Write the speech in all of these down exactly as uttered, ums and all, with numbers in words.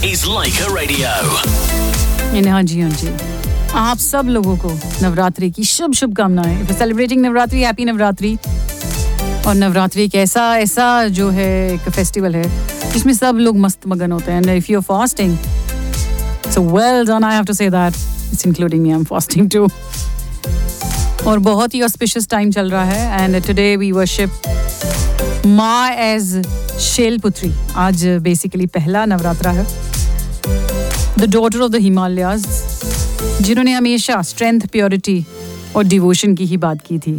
is Laika Radio. हाँ जी हाँ जी आप सब लोगों को नवरात्रि की शुभ शुभकामनाएं. If you're celebrating Navratri, happy Navratri. और नवरात्रि एक ऐसा ऐसा जो है एक फेस्टिवल है जिसमें सब लोग मस्त मगन होते हैं. And if you're fasting, so well done, I have to say that. It's including me, I'm fasting too. और बहुत ही auspicious time चल रहा है. And today we worship माँ as शैलपुत्री. आज basically पहला नवरात्रा है. The daughter of the Himalayas, जिन्होंने हमेशा strength, purity और devotion की ही बात की थी.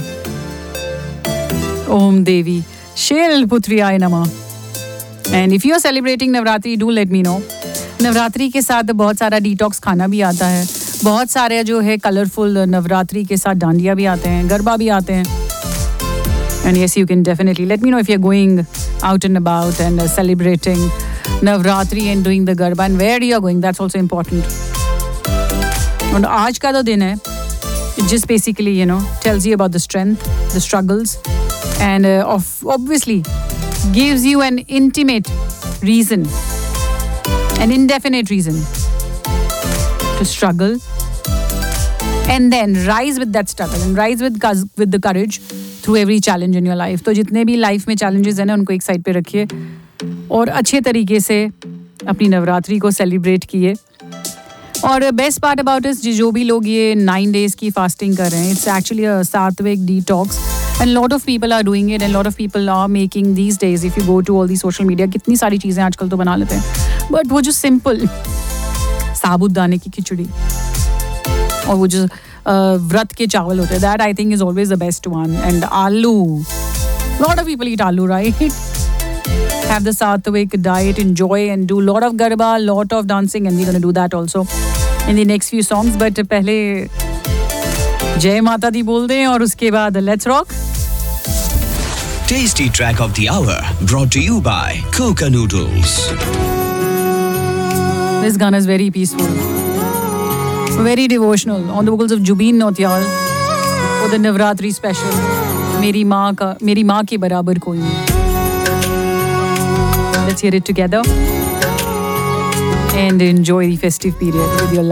ओम देवी शैलपुत्र्याय नमः. And if you are celebrating Navratri, do let me know. Navratri के साथ बहुत सारा डिटॉक्स खाना भी आता है. बहुत सारे जो है कलरफुल नवरात्रि के साथ डांडिया भी आते हैं, गरबा भी आते हैं. And yes, you can definitely let me know if you're going out and about and uh, celebrating Navratri and doing the Garba and where you are going. That's also important. And आज का जो दिन है, it just basically, you know, tells you about the strength, the struggles, and uh, of obviously gives you an intimate reason, an indefinite reason to struggle and then rise with that struggle and rise with with the courage through every challenge in your life. तो जितने भी life में challenges हैं ना उनको एक side पे रखिए और अच्छे तरीके से अपनी नवरात्रि को सेलिब्रेट किए. और बेस्ट पार्ट अबाउट इस जो भी लोग ये नाइन डेज की फास्टिंग कर रहे हैं, इट्स एक्चुअली अ सात्विक detox and lot of people are doing it and lot of people are making these days. If you go to all the social media, कितनी सारी चीज़ें आजकल तो बना लेते हैं, बट वो जो सिंपल साबूदाने की खिचड़ी और वो जो व्रत के चावल होते हैं, that I think is always the best one. And आलू, लॉट ऑफ पीपल ईट आलू, right? Have the Sattvic diet, enjoy and do lot of garba, lot of dancing, and we're going to do that also in the next few songs. But पहले जय माता दी बोल दें और उसके बाद let's rock. Tasty track of the hour brought to you by Coca Noodles. This Gana is very peaceful, very devotional, on the vocals of Jubin Nautiyal for the Navratri special. मेरी माँ का मेरी माँ के बराबर कोई नहीं. Let's hear it together and enjoy the festive period with your life.